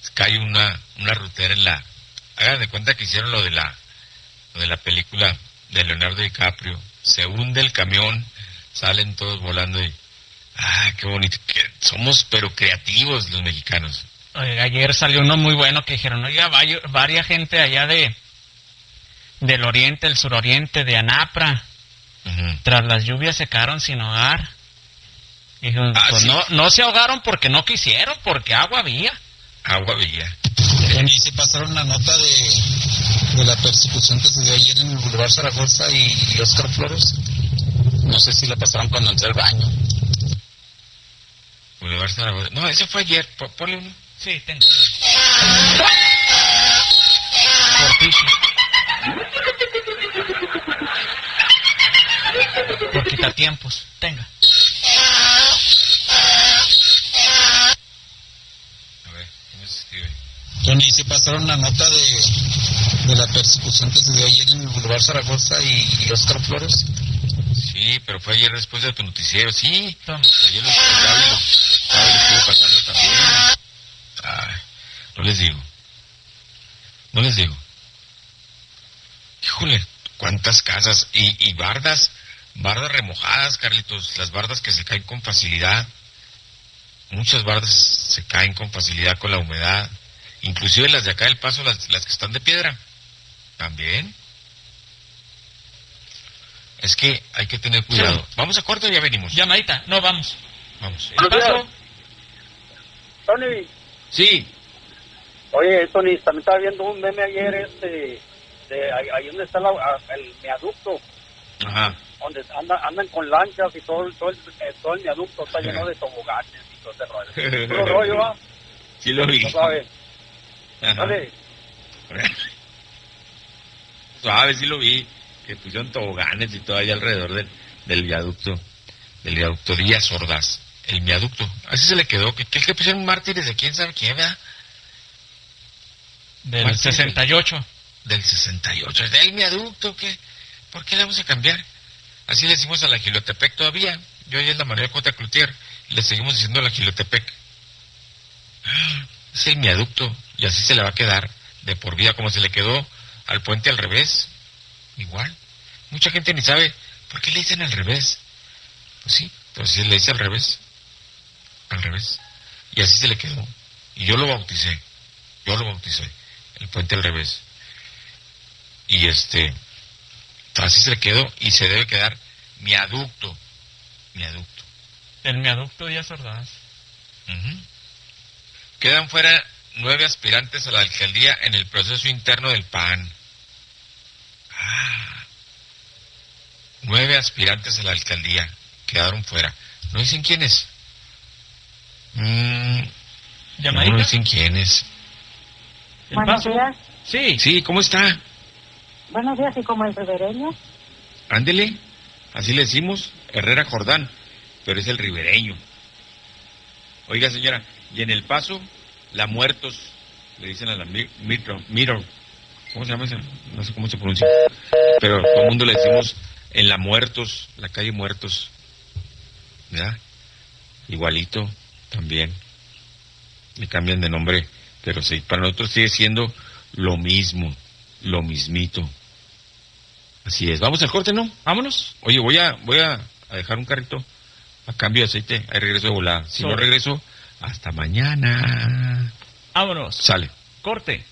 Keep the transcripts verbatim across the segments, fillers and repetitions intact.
cae una, una rutera en la... Hagan de cuenta que hicieron lo de la, lo de la película de Leonardo DiCaprio. Se hunde el camión, salen todos volando y... ¡Ah, qué bonito! Que somos pero creativos los mexicanos. Oiga, ayer salió uno muy bueno que dijeron, oiga, vaya, varia gente allá de del oriente, el suroriente, de Anapra, uh-huh. tras las lluvias se quedaron sin hogar. Y dijeron, ah, pues ¿sí? no, no se ahogaron porque no quisieron, porque agua había. Agua había. Y se pasaron la nota de, de la persecución que se dio ayer en el Boulevard Zaragoza y, y Óscar Flores. No sé si la pasaron cuando entré al baño. Boulevard Zaragoza. No, ese fue ayer. Ponle uno. Sí, tengo. Cortísimo. Por quitatiempos. Tenga. A ver, ¿cómo se escribe? Tony, se pasaron la nota de, de la persecución que se dio ayer en el Boulevard Zaragoza y, y Óscar Flores. Sí, pero fue ayer después de tu noticiero. Sí, ayer lo estuve pasando también. Ay, no les digo. No les digo. Híjole, cuántas casas y, y bardas, bardas remojadas, Carlitos, las bardas que se caen con facilidad. Muchas bardas se caen con facilidad con la humedad. Inclusive las de acá del Paso, las, las que están de piedra. También. Es que hay que tener cuidado. Sí. ¿Vamos a corte o ya venimos? Llamadita. No, vamos. Vamos. ¿El Paso? Tony. Sí. Oye, Tony, también estaba viendo un meme ayer, este, de ahí, ahí donde está la, el viaducto. Ajá. Donde andan, andan con lanchas y todo, todo, el, todo el viaducto está lleno de toboganes y todo ese rollo. ¿Puro rollo, va? Sí lo vi. ¿No sabes? Vale. Suave, sí lo vi. Que pusieron toboganes y todo allá alrededor del, del viaducto. Del viaducto Díaz Ordaz. El viaducto. Así se le quedó. ¿Qué es que pusieron mártires de quién sabe quién, verdad? Del Martín, sesenta y ocho. Del sesenta y ocho. ¿Del viaducto? ¿Qué? ¿Por qué le vamos a cambiar? Así le decimos a la Gilotepec todavía. Yo ahí es la Manuel Cota Cloutier. Y le seguimos diciendo a la Gilotepec. Es el viaducto. Y así se le va a quedar de por vida, como se le quedó al puente al revés. Igual. Mucha gente ni sabe por qué le dicen al revés. Pues sí, pero si le dice al revés. Al revés. Y así se le quedó. Y yo lo bauticé. Yo lo bauticé. El puente al revés. Y este... así se le quedó y se debe quedar viaducto. Viaducto. El viaducto Díaz Ordaz. Uh-huh. Quedan fuera nueve aspirantes a la alcaldía en el proceso interno del P A N. Ah. Nueve aspirantes a la alcaldía quedaron fuera. ¿No dicen quiénes? Mm, no, no dicen quiénes. ¿El Paso? Días. Sí. Sí, ¿cómo está? Buenos días, ¿y como el ribereño? Ándele, así le decimos, Herrera Jordán, pero es el ribereño. Oiga, señora, y en El Paso, la Muertos, le dicen a la Mirror, Mirror, ¿cómo se llama esa? No sé cómo se pronuncia, pero todo el mundo le decimos en la Muertos, la calle Muertos, ¿verdad? Igualito, también, le cambian de nombre, pero sí, para nosotros sigue siendo lo mismo, lo mismito. Así es. Vamos al corte, ¿no? Vámonos. Oye, voy a voy a, a dejar un carrito a cambio de aceite. Ahí regreso de volada. Si Sobre. no regreso, hasta mañana. Vámonos. Sale. Corte.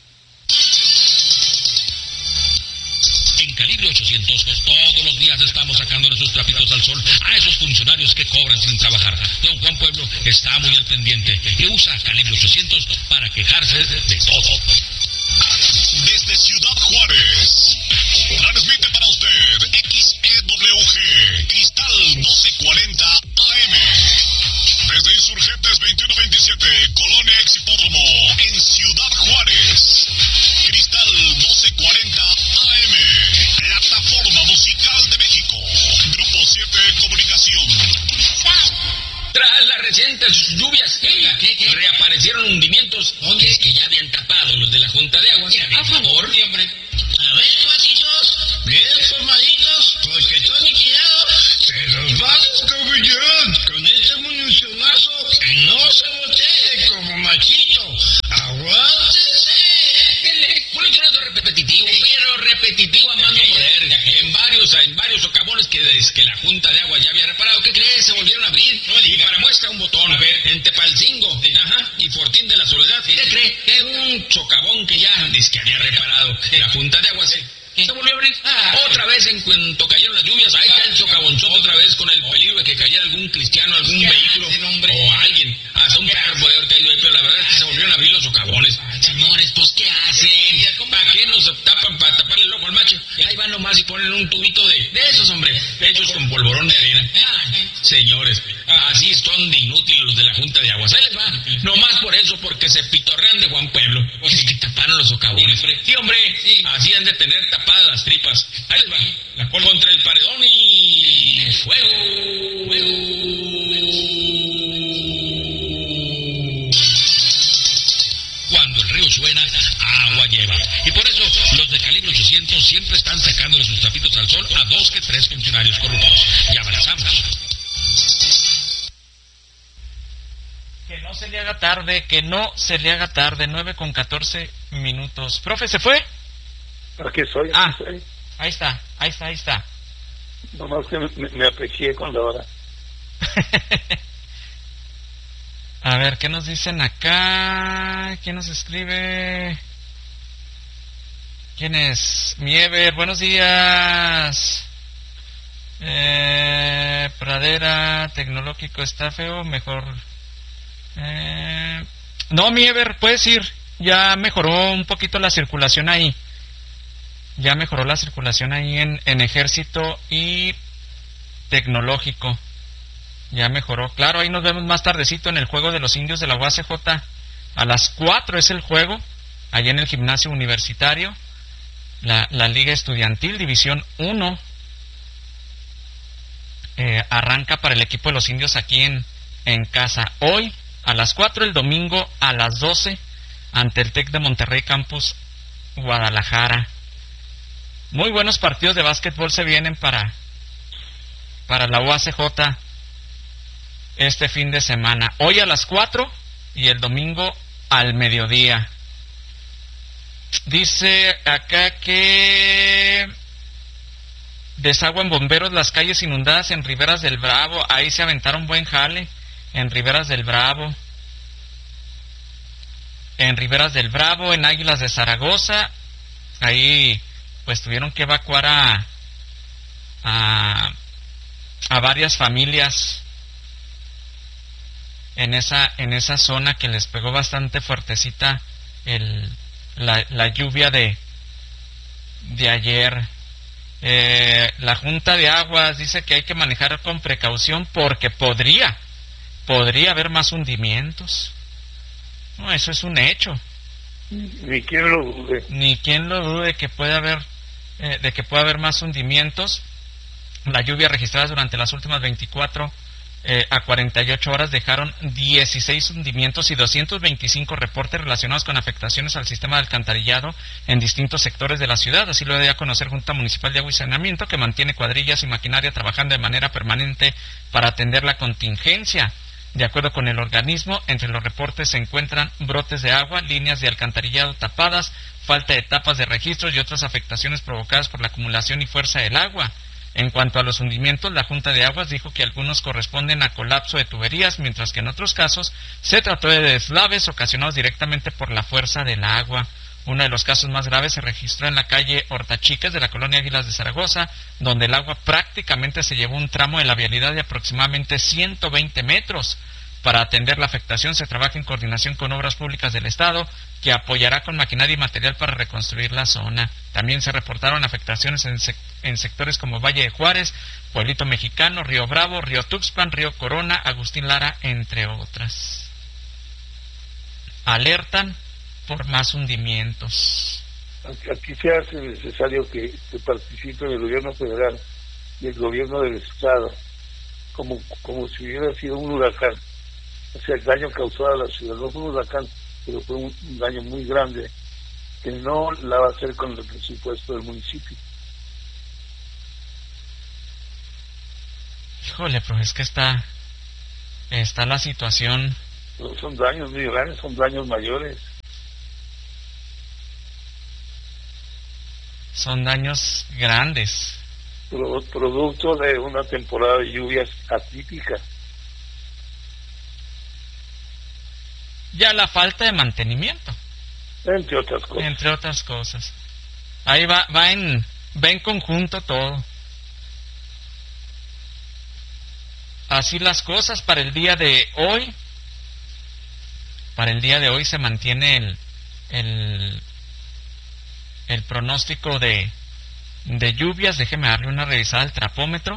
En Calibre ochocientos, todos los días estamos sacando nuestros trapitos al sol a esos funcionarios que cobran sin trabajar. Don Juan Pueblo está muy al pendiente y usa Calibre ochocientos para quejarse de todo. Desde Ciudad Juárez, transmite para usted X E W G, Cristal doce cuarenta A M. Desde Insurgentes veintiuno veintisiete, Colonia Ex Hipódromo, en Ciudad Juárez. Cristal doce cuarenta A M, plataforma musical de México. Grupo siete Comunicación. Tras las recientes lluvias, ¿qué, qué? reaparecieron hundimientos. ¿Dónde? Es que ya habían tapado los de la Junta de Aguas. A favor, siempre. A ver, patitos, bien formaditos, pues que están liquidados. Se los vamos, caballeros, con este municionazo que no se botee como machito. Agua. señores, que la Junta de Agua ya había reparado. ¿Qué crees? Se volvieron a abrir. No, y para muestra un botón, ver, en Tepalcingo, sí. Ajá, y Fortín de la Soledad. Sí, ¿qué sí. cree? Que un chocabón que ya dice que había reparado sí. la Junta de Agua. Sí. ¿Qué? Se volvió a abrir. Ah, otra vez en cuanto cayeron las lluvias, ahí está el socavonzote otra vez con el peligro de que cayera algún cristiano, algún ¿Qué vehículo o alguien. Hasta un perro puede haber caído ahí, pero la verdad es que se volvieron a abrir los socavones. Señores, pues ¿qué hacen? ¿Para qué nos tapan? Para taparle el ojo al macho. Ahí van nomás y ponen un tubito de, de esos, hombre, hechos con polvorón de arena. Ay, señores, así son de inútiles los de la Junta de Aguas. Ahí les va. Nomás por eso, porque se pitorrean de Juan Pueblo. Es que taparon los socavones. Sí, hombre, así han de tener tapadas las tripas. Ahí les va. La contra el paredón y fuego. Fuego. Cuando el río suena, agua lleva. Y por eso los de calibre ochocientos siempre están sacándole sus trapitos al sol a dos que tres funcionarios corruptos. Ya abrazamos. Que no se le haga tarde, que no se le haga tarde, nueve con catorce minutos. ¿Profe, se fue? Aquí soy, aquí ah, soy. Ahí está, ahí está, ahí está. Nomás que me, me aprecié con la hora. A ver, ¿qué nos dicen acá? ¿Quién nos escribe? ¿Quién es? Miever, buenos días. Eh, Pradera, tecnológico está feo, mejor. Eh, no, Miever, puedes ir. Ya mejoró un poquito la circulación ahí. Ya mejoró la circulación ahí en, en Ejército y Tecnológico. Ya mejoró. Claro, ahí nos vemos más tardecito en el juego de los indios de la U A C J. A las cuatro es el juego, allá en el gimnasio universitario. La, la Liga Estudiantil, División uno. Eh, arranca para el equipo de los indios aquí en, en casa. Hoy, a las cuatro, el domingo, a las doce, ante el TEC de Monterrey, Campus Guadalajara. Muy buenos partidos de básquetbol se vienen para, para la U A C J este fin de semana. Hoy a las cuatro y el domingo al mediodía. Dice acá que desaguan bomberos las calles inundadas en Riberas del Bravo. Ahí se aventaron buen jale en Riberas del Bravo. En Riberas del Bravo, en Águilas de Zaragoza. Ahí pues tuvieron que evacuar a a, a varias familias en esa en esa zona que les pegó bastante fuertecita el la, la lluvia de de ayer. Eh, la Junta de Aguas dice que hay que manejar con precaución porque podría podría haber más hundimientos. No, eso es un hecho. Ni quien lo dude. Ni quien lo dude que puede haber eh, de que puede haber más hundimientos. La lluvia registrada durante las últimas veinticuatro eh, a cuarenta y ocho horas dejaron dieciséis hundimientos y doscientos veinticinco reportes relacionados con afectaciones al sistema de alcantarillado en distintos sectores de la ciudad. Así lo dio a conocer Junta Municipal de Agua y Saneamiento, que mantiene cuadrillas y maquinaria trabajando de manera permanente para atender la contingencia. De acuerdo con el organismo, entre los reportes se encuentran brotes de agua, líneas de alcantarillado tapadas, falta de tapas de registros y otras afectaciones provocadas por la acumulación y fuerza del agua. En cuanto a los hundimientos, la Junta de Aguas dijo que algunos corresponden a colapso de tuberías, mientras que en otros casos se trató de deslaves ocasionados directamente por la fuerza del agua. Uno de los casos más graves se registró en la calle Hortachicas de la colonia Águilas de Zaragoza, donde el agua prácticamente se llevó un tramo de la vialidad de aproximadamente ciento veinte metros. Para atender la afectación se trabaja en coordinación con Obras Públicas del Estado, que apoyará con maquinaria y material para reconstruir la zona. También se reportaron afectaciones en, sec en sectores como Valle de Juárez, Pueblito Mexicano, Río Bravo, Río Tuxpan, Río Corona, Agustín Lara, entre otras. Alertan por más hundimientos. Aquí se hace necesario que, que participen el gobierno federal y el gobierno del Estado, como, como si hubiera sido un huracán. O sea, el daño causado a la ciudad no fue un huracán, pero fue un, un daño muy grande que no la va a hacer con el presupuesto del municipio. Híjole, pero es que está está la situación. No son daños muy grandes, son daños mayores. Son daños grandes. pro- producto de una temporada de lluvias atípica. Ya la falta de mantenimiento, Entre otras cosas. entre otras cosas. Ahí va, va en, va en conjunto todo. Así las cosas para el día de hoy. Para el día de hoy se mantiene el, el, el pronóstico de, de lluvias. Déjeme darle una revisada al trapómetro.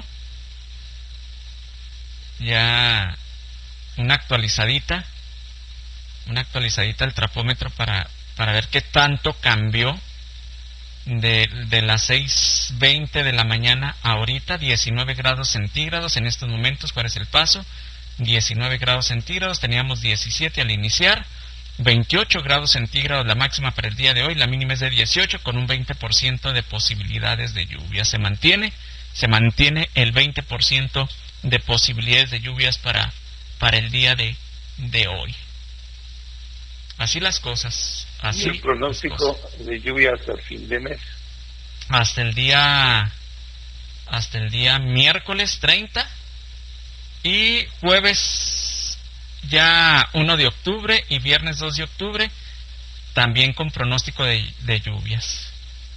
Ya una actualizadita. Una actualizadita al trapómetro para, para ver qué tanto cambió de, de las seis veinte de la mañana a ahorita. Diecinueve grados centígrados en estos momentos. ¿Cuál es el paso? diecinueve grados centígrados, teníamos diecisiete al iniciar, veintiocho grados centígrados la máxima para el día de hoy, la mínima es de dieciocho con un veinte por ciento de posibilidades de lluvia. Se mantiene, se mantiene el veinte por ciento de posibilidades de lluvias para, para el día de, de hoy. Así las cosas. Así y el pronóstico de lluvia hasta el fin de mes. Hasta el día, hasta el día miércoles treinta. Y jueves ya uno de octubre y viernes dos de octubre, también con pronóstico de, de lluvias.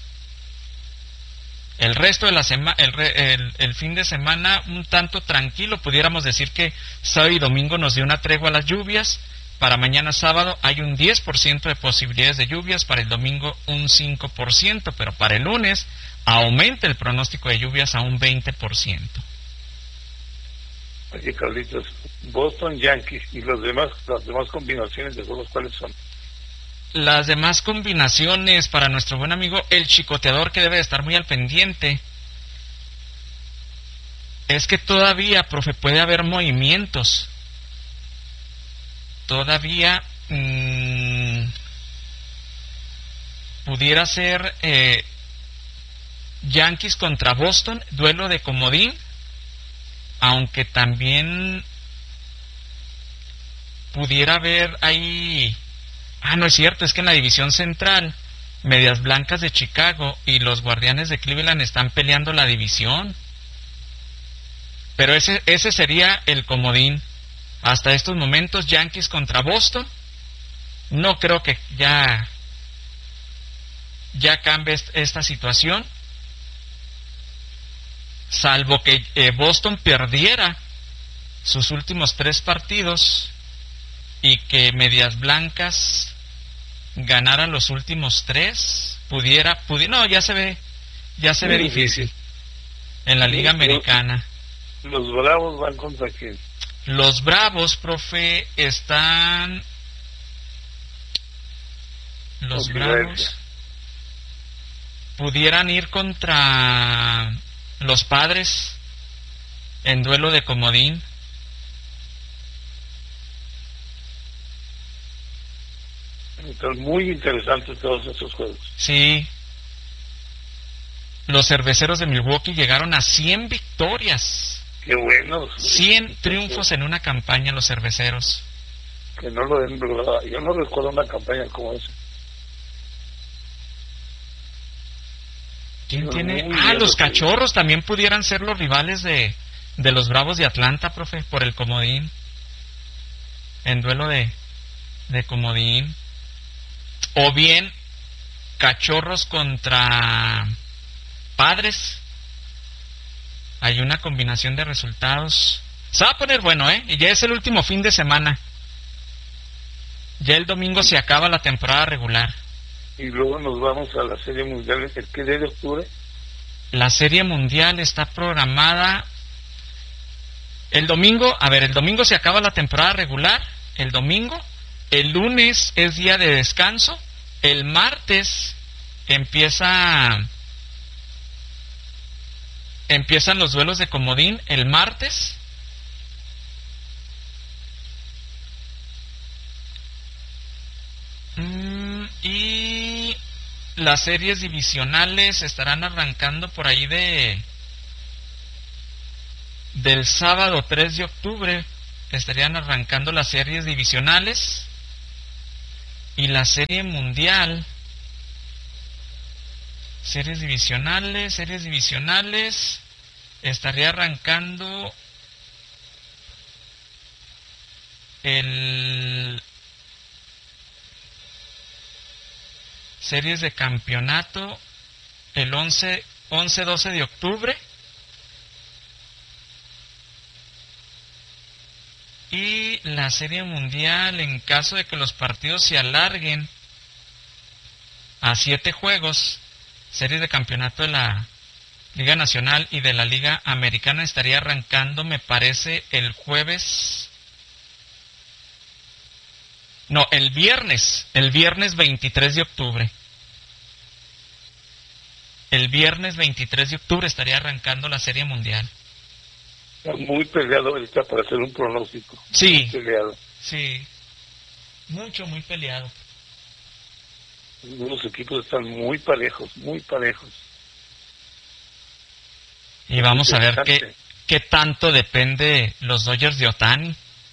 El resto de la semana, el, el, el fin de semana un tanto tranquilo, pudiéramos decir que sábado y domingo nos dio una tregua a las lluvias. Para mañana sábado hay un diez por ciento de posibilidades de lluvias, para el domingo un cinco por ciento, pero para el lunes aumenta el pronóstico de lluvias a un veinte por ciento. Oye, Carlitos, Boston, Yankees y los demás, las demás combinaciones de juegos, ¿cuáles son? Las demás combinaciones para nuestro buen amigo el chicoteador, que debe de estar muy al pendiente, es que todavía, profe, puede haber movimientos. Todavía mmm, pudiera ser eh, Yankees contra Boston, duelo de comodín. Aunque también pudiera haber ahí... Ah, no es cierto, es que en la división central, Medias Blancas de Chicago y los Guardianes de Cleveland están peleando la división. Pero ese, ese sería el comodín. Hasta estos momentos, Yankees contra Boston. No creo que ya, ya cambie esta situación. Salvo que eh, Boston perdiera sus últimos tres partidos y que Medias Blancas ganara los últimos tres, pudiera, pudiera no, ya se ve, ya se ve difícil en la Liga Americana. ¿Los Bravos van contra quién? Los Bravos, profe, están... Los Bravos pudieran ir contra... los Padres en duelo de comodín. Están muy interesantes todos estos juegos. Sí. Los Cerveceros de Milwaukee llegaron a cien victorias. Qué bueno. cien triunfos en una campaña los Cerveceros. Que no lo den, yo no recuerdo una campaña como esa. ¿Quién tiene? Ah, los Cachorros también pudieran ser los rivales de, de los Bravos de Atlanta, profe, por el comodín. En duelo de, de comodín. O bien, Cachorros contra Padres. Hay una combinación de resultados. Se va a poner bueno, ¿eh? Y ya es el último fin de semana. Ya el domingo se acaba la temporada regular. Y luego nos vamos a la Serie Mundial, ¿el qué día de octubre? La Serie Mundial está programada el domingo. A ver, el domingo se acaba la temporada regular, el domingo. El lunes es día de descanso. El martes empieza empiezan los duelos de comodín el martes. Mm, y las series divisionales estarán arrancando por ahí de del sábado tres de octubre. Estarían arrancando las series divisionales. Y la serie mundial, series divisionales, series divisionales, estaría arrancando el series de campeonato el once doce de octubre. Y la Serie Mundial, en caso de que los partidos se alarguen a siete juegos, series de campeonato de la Liga Nacional y de la Liga Americana, estaría arrancando, me parece, el jueves... No, el viernes, el viernes veintitrés de octubre. El viernes veintitrés de octubre estaría arrancando la Serie Mundial. Está muy peleado ahorita para hacer un pronóstico. Sí, muy peleado. Sí, mucho, muy peleado. Los equipos están muy parejos, muy parejos. Y vamos a ver qué, qué tanto depende los Dodgers de Ohtani.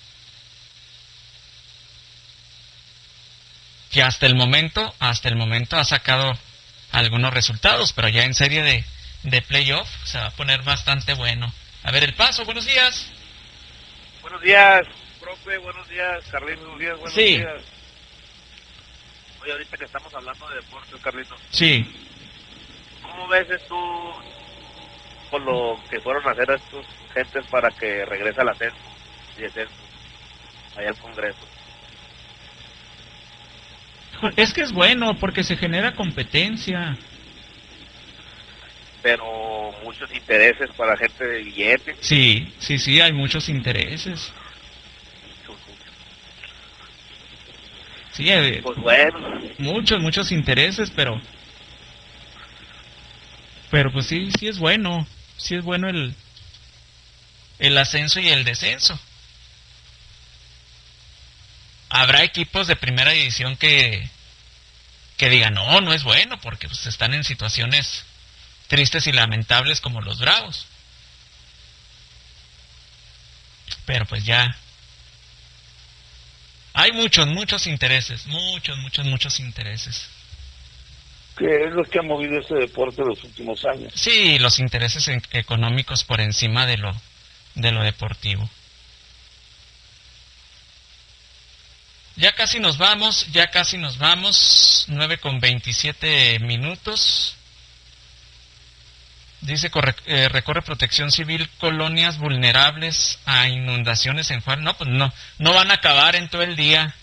Que hasta el momento, hasta el momento ha sacado algunos resultados, pero ya en serie de, de playoff se va a poner bastante bueno. A ver, El Paso, buenos días. Buenos días, profe, buenos días, Carlitos, buenos días, buenos sí. días. Oye, ahorita que estamos hablando de deportes, Carlitos. Sí. ¿Cómo ves tú con lo que fueron a hacer a estos gentes para que regrese al ascenso y descenso allá al Congreso? Es que es bueno porque se genera competencia. Pero muchos intereses para gente de billetes. Sí, sí, sí, hay muchos intereses. Sí, hay pues bueno. Muchos, muchos intereses, pero... Pero pues sí, sí es bueno. Sí es bueno el, el ascenso y el descenso. Habrá equipos de primera división que, que digan, no, no es bueno, porque pues están en situaciones tristes y lamentables como los Bravos. Pero pues ya hay muchos, muchos intereses, muchos, muchos, muchos intereses. ¿Qué es lo que ha movido este deporte en los últimos años? Sí, los intereses en, económicos por encima de lo, de lo deportivo. Ya casi nos vamos, ya casi nos vamos, nueve con veintisiete minutos. Dice, corre, eh, recorre Protección Civil colonias vulnerables a inundaciones en Juárez. No, pues no, no van a acabar en todo el día.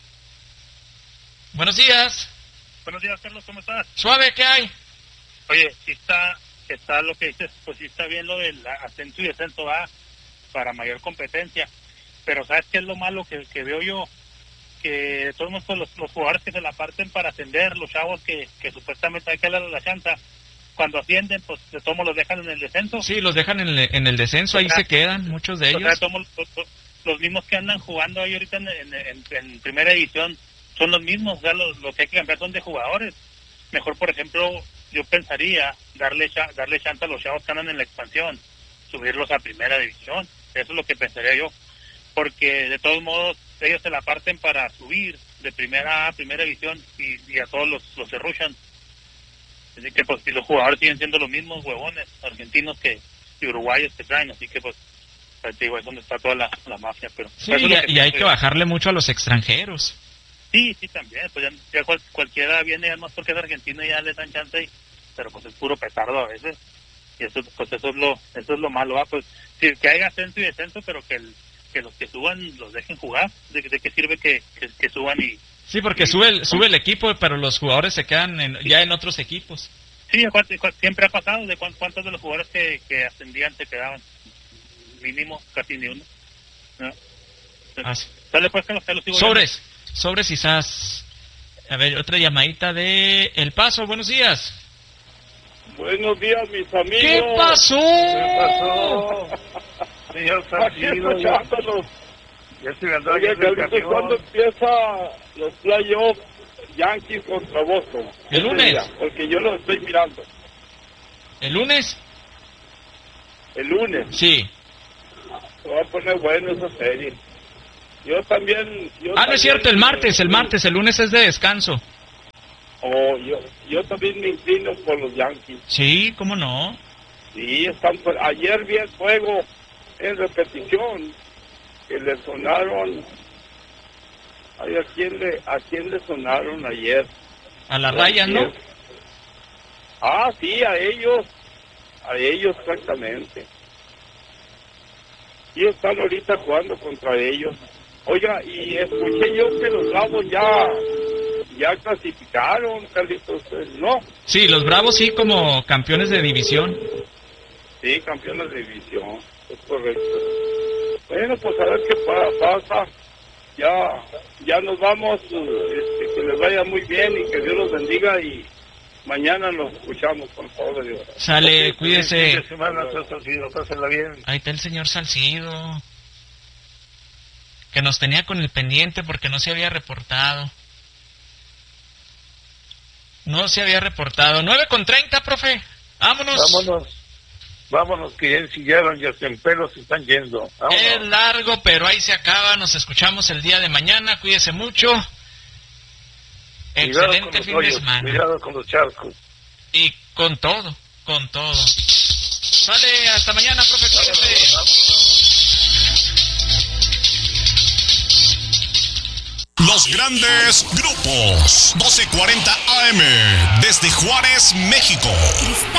Buenos días. Buenos días, Carlos, ¿cómo estás? Suave, ¿qué hay? Oye, sí está, está lo que dices, pues sí está bien lo del ascenso y descenso, va para mayor competencia. Pero ¿sabes qué es lo malo que, que veo yo? Que de todos modos los, los jugadores que se la parten para ascender, los chavos que, que supuestamente hay que darle la chanta, cuando ascienden, pues de todos modos los dejan en el descenso. Sí, los dejan en el, en el descenso, ahí o sea, se quedan muchos de ellos. O sea, todos los, los, los mismos que andan jugando ahí ahorita en, en, en, en primera división son los mismos, o sea, los, los que hay que cambiar son de jugadores. Mejor, por ejemplo, yo pensaría darle darle chance a los chavos que andan en la expansión, subirlos a primera división. Eso es lo que pensaría yo, porque de todos modos ellos se la parten para subir de primera a primera división y, y a todos los, los cerruchan. Así que pues si los jugadores siguen siendo los mismos huevones argentinos que y uruguayos que traen, así que pues te digo, es donde está toda la, la mafia. Pero sí, y, y hay que bajarle mucho a los extranjeros. Sí, sí, también, pues ya, ya cual, cualquiera viene, además porque es argentino y ya le dan chance, y, pero pues es puro petardo a veces, y eso pues eso es lo eso es lo malo, ¿va? Pues sí, que haya ascenso y descenso, pero que el, que los que suban los dejen jugar. ¿De, de qué sirve que, que, que suban y...? Sí, porque y, sube el, sube el equipo, pero los jugadores se quedan en, sí. ya en otros equipos. Sí, siempre ha pasado, de cuántos de los jugadores que, que ascendían se quedaban, mínimo, casi ni uno, ¿no? Ah, sí. Dale pues que los, que los sigo Sobres. viendo. Sobres quizás. A ver, otra llamadita de El Paso. Buenos días. Buenos días, mis amigos. ¿Qué pasó? ¿Qué pasó? Señor Aquí escuchándolos. Ya se me andó. Oye, Carlitos, ¿cuándo empieza los playoffs Yankees contra Boston? El lunes. Día, porque yo los estoy mirando. ¿El lunes? El lunes. Sí. Se va a poner bueno esa serie. Yo también... Yo ah, también, no es cierto, el martes, el martes, el lunes es de descanso. Oh, yo, yo también me inclino por los Yankees. Sí, ¿cómo no? Sí, están, ayer vi el juego en repetición, que le sonaron, ay, ¿a quién le, a quién le sonaron ayer? A la raya, ¿no? Ah, sí, a ellos, a ellos exactamente. Y están ahorita jugando contra ellos. Oiga, y escuché yo que los Bravos ya, ya clasificaron, Carlitos, ¿no? Sí, los Bravos sí, como campeones de división. Sí, campeones de división, es correcto. Bueno, pues a ver qué pa- pasa. Ya, ya nos vamos, este, que les vaya muy bien y que Dios los bendiga y mañana nos escuchamos con todo de Dios. Sale, Ok, cuídese. fin de semana, señor Salcido, pásenla bien. Ahí está el señor Salcido, que nos tenía con el pendiente porque no se había reportado. No se había reportado. nueve con treinta, profe. Vámonos. Vámonos. Vámonos, que ya ensillaron, ya se en pelos se están yendo. Vámonos. Es largo, pero ahí se acaba. Nos escuchamos el día de mañana. Cuídese mucho. Cuidado Excelente con los fin hoyos, de semana. Cuidado con los charcos. Y con todo, con todo. Sale, hasta mañana, profe. Cuídese. Los grandes grupos. doce cuarenta A M desde Juárez, México.